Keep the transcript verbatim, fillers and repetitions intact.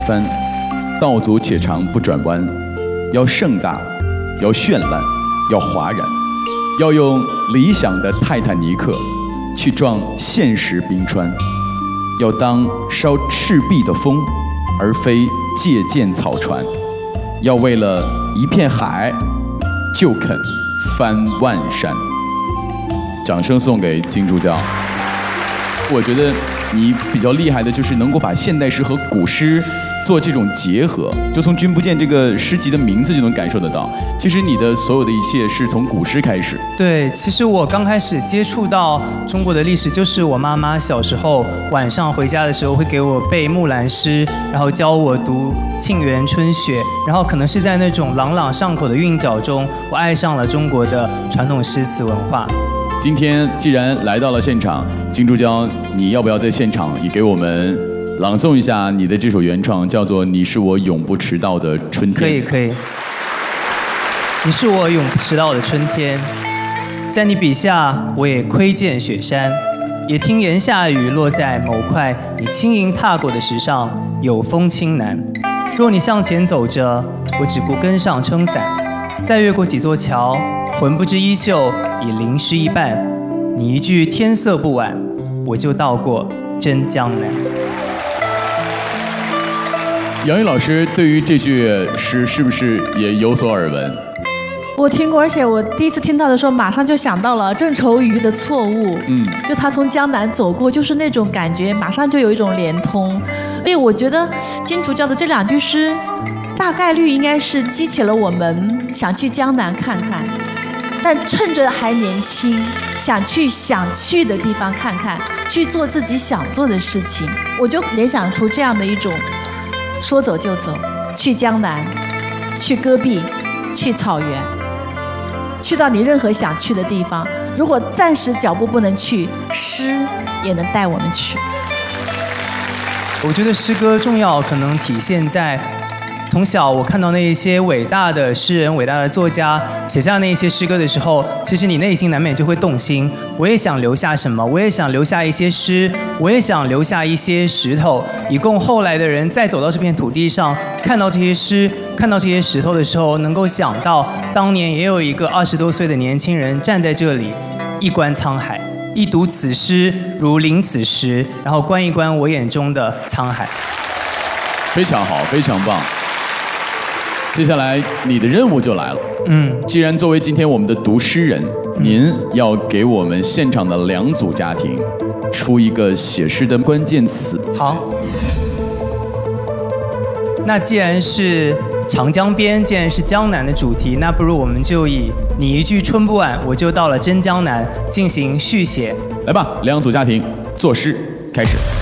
番，道阻且长不转弯，要盛大，要绚烂，要哗然，要用理想的泰坦尼克去撞现实冰川，要当烧赤壁的风，而非借剑草船，要为了一片海就肯翻万山。掌声送给金珠娇。我觉得你比较厉害的就是能够把现代诗和古诗做这种结合，就从《君不见》这个诗集的名字就能感受得到。其实你的所有的一切是从古诗开始。 对，其实我刚开始接触到中国的历史，就是我妈妈小时候晚上回家的时候会给我背木兰诗，然后教我读《沁园春雪》，然后可能是在那种朗朗上口的韵脚中，我爱上了中国的传统诗词文化。 今天既然来到了现场，金珠娇，你要不要在现场也给我们朗诵一下你的这首原创，叫做《你是我永不迟到的春天》？ 可以，可以。你是我永不迟到的春天，在你笔下，我也窥见雪山，也听檐下雨落在某块你轻盈踏过的石上，有风轻南。若你向前走着，我只顾跟上撑伞，再越过几座桥，魂不知衣袖已淋湿一半。你一句天色不晚，我就到过真江南。 杨钰老师对于这句诗是不是也有所耳闻？ 我听过，而且我第一次听到的时候，马上就想到了郑愁予的错误。嗯，就他从江南走过，就是那种感觉，马上就有一种连通。所以我觉得金珠娇的这两句诗，大概率应该是激起了我们想去江南看看，但趁着还年轻，想去想去的地方看看，去做自己想做的事情。我就联想出这样的一种。说走就走，去江南，去戈壁，去草原，去到你任何想去的地方。如果暂时脚步不能去，诗也能带我们去。 我觉得诗歌重要，可能体现在从小我看到那一些伟大的诗人、伟大的作家写下那一些诗歌的时候，其实你内心难免就会动心。我也想留下什么，我也想留下一些诗，我也想留下一些石头，以供后来的人再走到这片土地上，看到这些诗，看到这些石头的时候，能够想到当年也有一个二十多岁的年轻人站在这里，一观沧海，一读此诗如临此时，然后观一观我眼中的沧海。 非常好，非常棒。接下来你的任务就来了。嗯，既然作为今天我们的读诗人，您要给我们现场的两组家庭出一个写诗的关键词。 好，那既然是长江边，既然是江南的主题，那不如我们就以你一句春不晚，我就到了真江南进行续写。 来吧，两组家庭作诗开始。